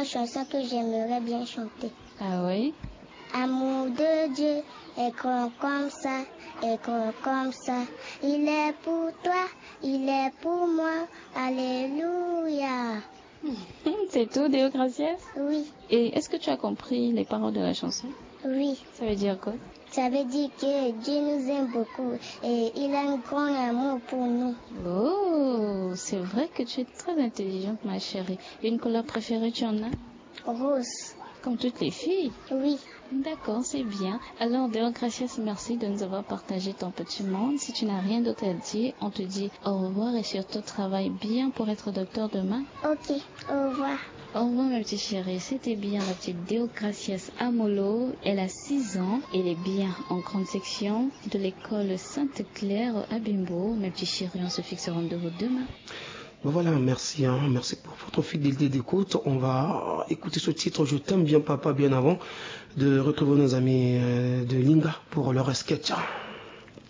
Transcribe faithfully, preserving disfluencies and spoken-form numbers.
chanson que j'aimerais bien chanter. Ah oui? Amour de Dieu est grand comme ça, est grand comme ça. Il est pour toi, il est pour moi. Alléluia. C'est tout, Deo Gracias? Oui. Et est-ce que tu as compris les paroles de la chanson? Oui. Ça veut dire quoi? Ça veut dire que Dieu nous aime beaucoup et il a un grand amour pour nous. Oh, c'est vrai que tu es très intelligente, ma chérie. Une couleur préférée, tu en as? Rose. Comme toutes les filles? Oui. D'accord, c'est bien. Alors, Deo Gracias, merci de nous avoir partagé ton petit monde. Si tu n'as rien d'autre à dire, on te dit au revoir et surtout travaille bien pour être docteur demain. Ok, au revoir. Au revoir, ma petite chérie. C'était bien la petite Deo Gracias Amolo. Elle a six ans. Elle est bien en grande section de l'école Sainte-Claire à Bimbo. Ma petite chérie, on se fixe rendez-vous demain. Bon voilà, merci, hein. Merci pour votre fidélité d'écoute. On va écouter ce titre Je t'aime bien papa bien avant de retrouver nos amis de Linga pour leur sketch.